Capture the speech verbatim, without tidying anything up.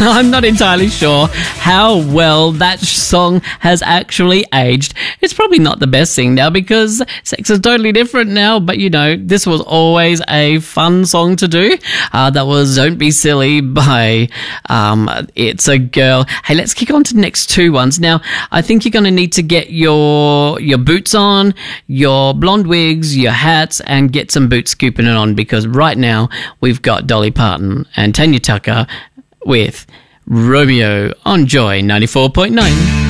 I'm not entirely sure how well that song has actually aged. It's probably not the best thing now because sex is totally different now, but you know, this was always a fun song to do. Uh, that was Don't Be Silly by um, It's a Girl. Hey, let's kick on to the next two ones. Now, I think you're going to need to get your your boots on, your blonde wigs, your hats, and get some boot scooping it on because right now we've got Dolly Parton and Tanya Tucker with Romeo on Joy ninety-four point nine.